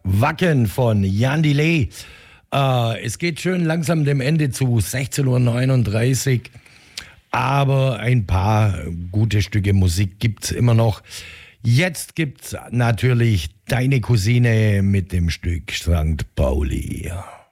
Wacken von Jan Delay. Es geht schön langsam dem Ende zu, 16:39 Uhr. Aber ein paar gute Stücke Musik gibt's immer noch. Jetzt gibt's natürlich deine Cousine mit dem Stück St. Pauli.